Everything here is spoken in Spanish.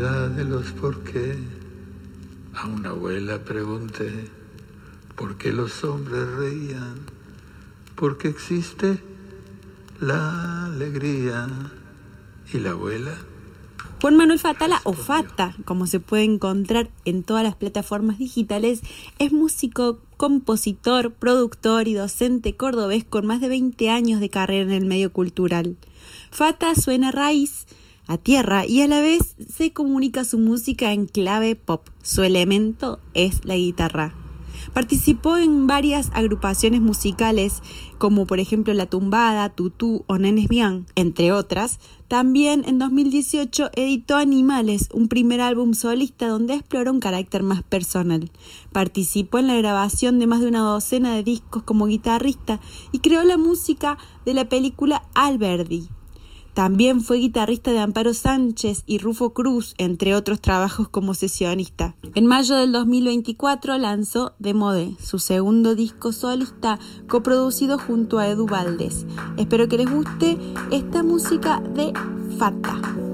abuela de los por qué. A una abuela pregunté por qué los hombres reían, por qué existe la alegría. ¿Y la abuela? Juan Manuel Fatala, o Fata, como se puede encontrar en todas las plataformas digitales, es músico, compositor, productor y docente cordobés con más de 20 años de carrera en el medio cultural. Fata suena a raíz, a tierra, y a la vez se comunica su música en clave pop. Su elemento es la guitarra. Participó en varias agrupaciones musicales, como por ejemplo La Tumbada, Tutú o Nenes Bian, entre otras. También en 2018 editó Animales, un primer álbum solista donde explora un carácter más personal. Participó en la grabación de más de una docena de discos como guitarrista y creó la música de la película Alberdi. También fue guitarrista de Amparo Sánchez y Rufo Cruz, entre otros trabajos como sesionista. En mayo del 2024 lanzó De Modé, su segundo disco solista, coproducido junto a Edu Valdés. Espero que les guste esta música de Fata.